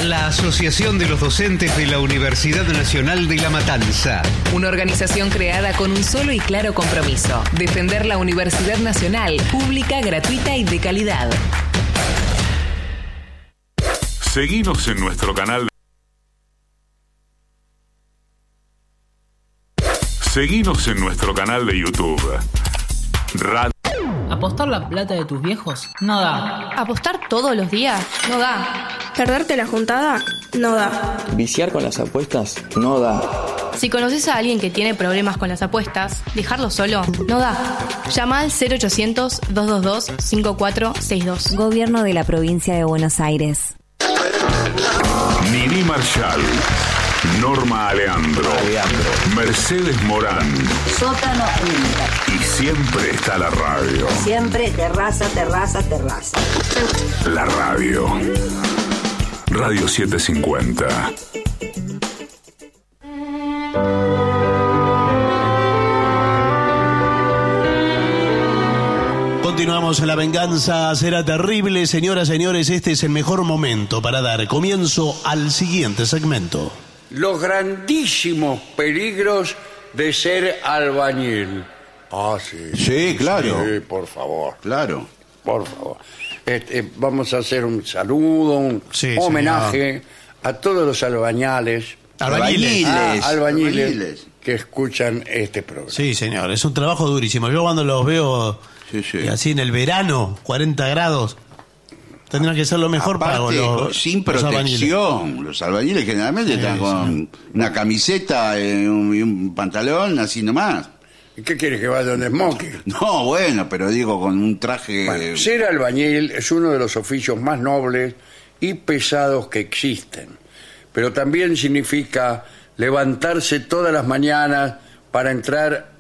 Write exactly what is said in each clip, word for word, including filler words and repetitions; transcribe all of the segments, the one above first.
la Asociación de los Docentes de la Universidad Nacional de La Matanza. Una organización creada con un solo y claro compromiso: defender la Universidad Nacional, pública, gratuita y de calidad. Seguinos en nuestro canal. Seguinos en nuestro canal de YouTube. Radio. ¿Apostar la plata de tus viejos? No da. ¿Apostar todos los días? No da. ¿Perderte la juntada? No da. ¿Viciar con las apuestas? No da. Si conoces a alguien que tiene problemas con las apuestas, dejarlo solo no da. Llama al cero ochocientos, doscientos veintidós, cincuenta y cuatro sesenta y dos. Gobierno de la Provincia de Buenos Aires. Nini Marshall, Norma Aleandro, Aleandro, Mercedes Morán, Sótano Inter. Y siempre está la radio. Siempre terraza, terraza, terraza. La radio. Radio setecientos cincuenta. Continuamos en La Venganza Será Terrible. Señoras, señores, este es el mejor momento para dar comienzo al siguiente segmento. Los grandísimos peligros de ser albañil. Ah, sí. Sí, claro. Sí, por favor. Claro. Por favor. Este, vamos a hacer un saludo, un sí, homenaje señor. a todos los albañiles. Albañiles. Ah, albañiles, albañiles que escuchan este programa. Sí, señor, es un trabajo durísimo. Yo cuando los veo sí, sí. y así en el verano, cuarenta grados, tendrán que ser lo mejor Aparte, para los sin los protección. albañiles. Los albañiles generalmente Sí, están con sí. una camiseta y un, y un pantalón, así nomás. ¿Y qué quieres que vaya de smoking? No, bueno, pero digo con un traje... Bueno, ser albañil es uno de los oficios más nobles y pesados que existen, pero también significa levantarse todas las mañanas para entrar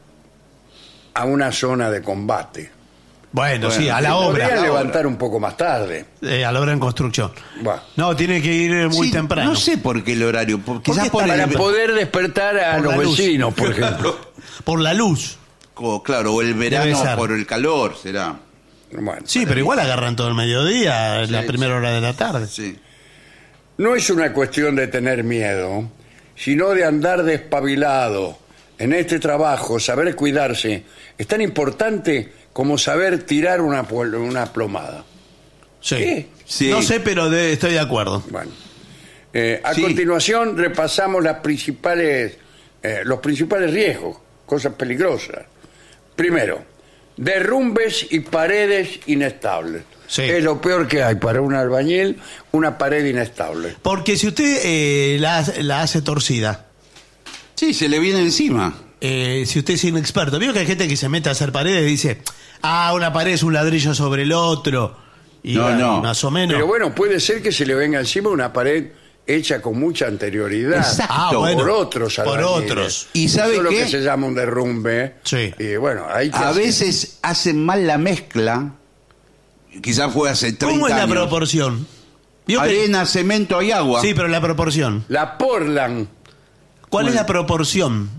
a una zona de combate. Bueno, Bueno, sí, a la obra. Podría A la levantar un poco más tarde. Eh, a la obra en construcción. Bueno. No, tiene que ir muy Sí, temprano. No sé por qué el horario. por- ¿Por Quizás qué por Para el... poder despertar a Por los la luz. vecinos, por ejemplo. Por la luz. o, claro, o el Debe verano ser. por el calor, será. Bueno, Sí, pero igual agarran todo el mediodía, la Sí, primera hora de la tarde. Sí. no es una cuestión de tener miedo, sino de andar despabilado. En este trabajo, saber cuidarse es tan importante como saber tirar una, pol- una plomada. Sí. ¿Qué? Sí. No sé, pero de- estoy de acuerdo. Bueno, eh, a Sí. continuación repasamos las principales, eh, los principales riesgos, cosas peligrosas. Primero, derrumbes y paredes inestables. Sí. Es lo peor que hay para un albañil, una pared inestable. Porque si usted eh, la, la hace torcida, Sí, se le viene encima. eh, si usted es inexperto, veo que hay gente que se mete a hacer paredes y dice, ah, una pared es un ladrillo sobre el otro. Y No, va- no. más o menos. Pero bueno, puede ser que se le venga encima una pared hecha con mucha anterioridad. Exacto. Ah, bueno, por otros por albañiles. otros. ¿Y sabe Eso es lo qué? que se llama un derrumbe. Sí. Y bueno, hay que A hacer- veces hacen mal la mezcla. Quizás fue hace treinta ¿Cómo es la años. proporción? Vio que- Arena, cemento y agua. Sí, pero la proporción. La Portland. ¿Cuál es Bueno. la proporción?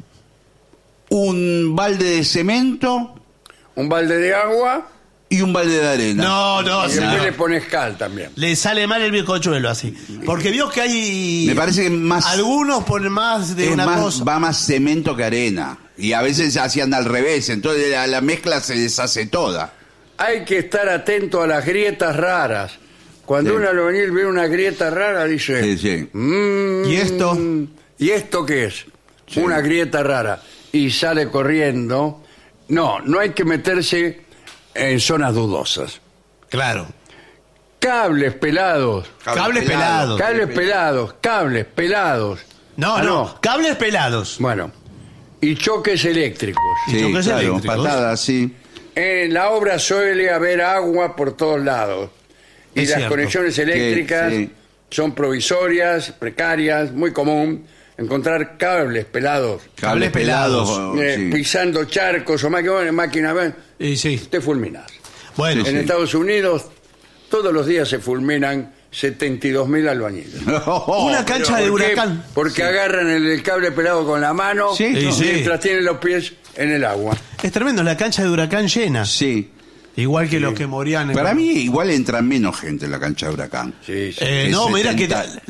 Un balde de cemento Un balde de agua y un balde de arena. No, no, y sí, después no. le pones cal también. Le sale mal el bizcochuelo así. Porque vio que hay... Me parece que más... Algunos ponen más de es una más- cosa. va más cemento que arena. Y a veces hacían al revés. Entonces la, la mezcla se deshace toda. Hay que estar atento a las grietas raras. Cuando Sí. un albañil ve una grieta rara, dice... Sí, sí. "Mm, ¿Y esto? ¿Y esto qué es? Sí. Una grieta rara. Y sale corriendo. No, no hay que meterse en zonas dudosas. Claro. Cables pelados. Cables pelados. Cables pelados. Cables pelados. No, Ah, no, cables pelados. Bueno. Y choques eléctricos. Y Sí, choques claro, eléctricos. patadas, sí. En la obra suele haber agua por todos lados. Y Es las cierto. conexiones eléctricas Sí, sí. son provisorias, precarias, muy común encontrar cables pelados, Cables pelados. oh, eh, sí. pisando charcos o máquinas, máquina, Y sí. te fulminas. Bueno, En Sí. Estados Unidos todos los días se fulminan setenta y dos mil albañiles. una cancha de ¿Por qué? huracán. Porque agarran el, el cable pelado con la mano Sí, Sí, sí. mientras tienen los pies en el agua. Es tremendo, la cancha de huracán llena. Sí. Igual que los que morían en... Para mí igual entra menos gente en la cancha de huracán. Sí, sí. Eh, que no, mira que setenta